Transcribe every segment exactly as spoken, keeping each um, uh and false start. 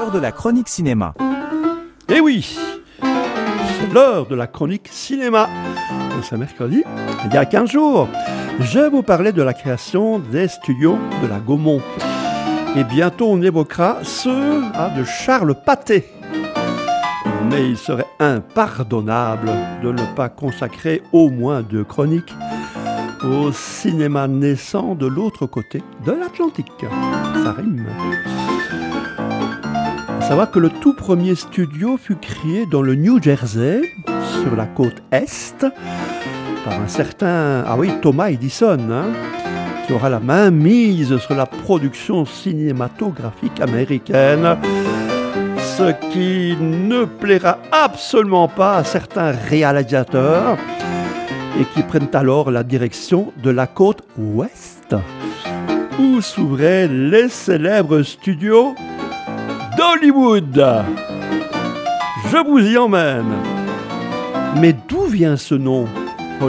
l'heure de la chronique cinéma. Eh oui, c'est l'heure de la chronique cinéma. Ce mercredi, il y a quinze jours, je vous parlais de la création des studios de la Gaumont. Et bientôt on évoquera ceux ah, de Charles Pathé. Mais il serait impardonnable de ne pas consacrer au moins deux chroniques au cinéma naissant de l'autre côté de l'Atlantique. Ça rime. À savoir que le tout premier studio fut créé dans le New Jersey, sur la côte Est, par un certain ah oui, Thomas Edison, hein, qui aura la main mise sur la production cinématographique américaine, ce qui ne plaira absolument pas à certains réalisateurs et qui prennent alors la direction de la côte Ouest, où s'ouvraient les célèbres studios d'Hollywood. Je vous y emmène. Mais d'où vient ce nom, Hollywood ?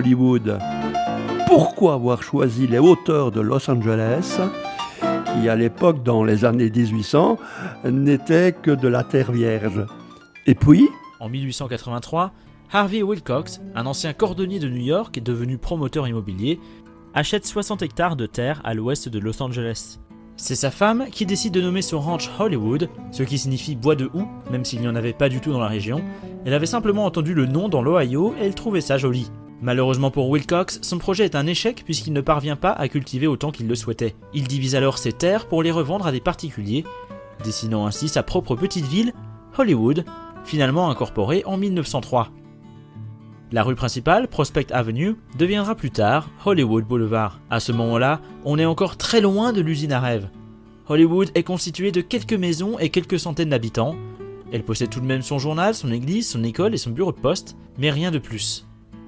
Pourquoi avoir choisi les hauteurs de Los Angeles, qui à l'époque, dans les années dix-huit cents, n'était que de la terre vierge ? Et puis, en mille huit cent quatre-vingt-trois, Harvey Wilcox, un ancien cordonnier de New York et devenu promoteur immobilier, achète soixante hectares de terre à l'ouest de Los Angeles. C'est sa femme qui décide de nommer son ranch Hollywood, ce qui signifie bois de houx, même s'il n'y en avait pas du tout dans la région. Elle avait simplement entendu le nom dans l'Ohio et elle trouvait ça joli. Malheureusement pour Wilcox, son projet est un échec puisqu'il ne parvient pas à cultiver autant qu'il le souhaitait. Il divise alors ses terres pour les revendre à des particuliers, dessinant ainsi sa propre petite ville, Hollywood, finalement incorporée en mille neuf cent trois. La rue principale, Prospect Avenue, deviendra plus tard Hollywood Boulevard. À ce moment-là, on est encore très loin de l'usine à rêve. Hollywood est constituée de quelques maisons et quelques centaines d'habitants. Elle possède tout de même son journal, son église, son école et son bureau de poste, mais rien de plus.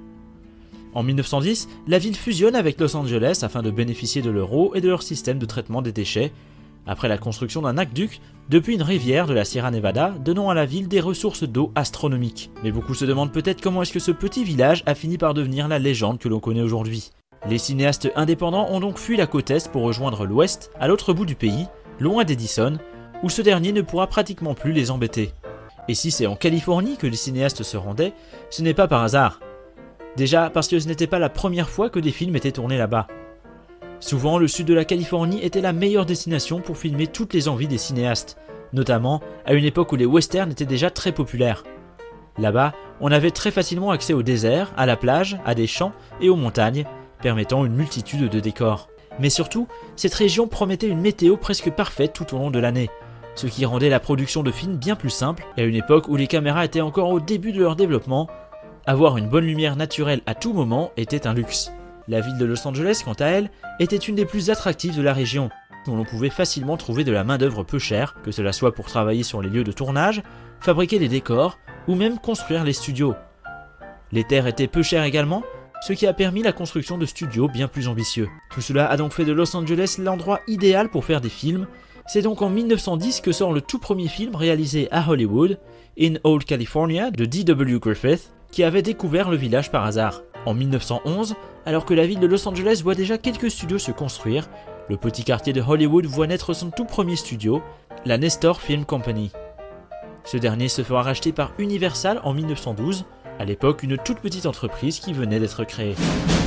En mille neuf cent dix, la ville fusionne avec Los Angeles afin de bénéficier de l'euro et de leur système de traitement des déchets, après la construction d'un aqueduc depuis une rivière de la Sierra Nevada, donnant à la ville des ressources d'eau astronomiques. Mais beaucoup se demandent peut-être comment est-ce que ce petit village a fini par devenir la légende que l'on connaît aujourd'hui. Les cinéastes indépendants ont donc fui la côte Est pour rejoindre l'Ouest, à l'autre bout du pays, loin d'Edison, où ce dernier ne pourra pratiquement plus les embêter. Et si c'est en Californie que les cinéastes se rendaient, ce n'est pas par hasard. Déjà parce que ce n'était pas la première fois que des films étaient tournés là-bas. Souvent, le sud de la Californie était la meilleure destination pour filmer toutes les envies des cinéastes, notamment à une époque où les westerns étaient déjà très populaires. Là-bas, on avait très facilement accès au désert, à la plage, à des champs et aux montagnes, permettant une multitude de décors. Mais surtout, cette région promettait une météo presque parfaite tout au long de l'année, ce qui rendait la production de films bien plus simple, et à une époque où les caméras étaient encore au début de leur développement, avoir une bonne lumière naturelle à tout moment était un luxe. La ville de Los Angeles, quant à elle, était une des plus attractives de la région, où l'on pouvait facilement trouver de la main-d'œuvre peu chère, que cela soit pour travailler sur les lieux de tournage, fabriquer des décors, ou même construire les studios. Les terres étaient peu chères également, ce qui a permis la construction de studios bien plus ambitieux. Tout cela a donc fait de Los Angeles l'endroit idéal pour faire des films. C'est donc en mille neuf cent dix que sort le tout premier film réalisé à Hollywood, In Old California, de D W Griffith, qui avait découvert le village par hasard. En mille neuf cent onze, alors que la ville de Los Angeles voit déjà quelques studios se construire, le petit quartier de Hollywood voit naître son tout premier studio, la Nestor Film Company. Ce dernier se fera racheter par Universal en mille neuf cent douze, à l'époque une toute petite entreprise qui venait d'être créée.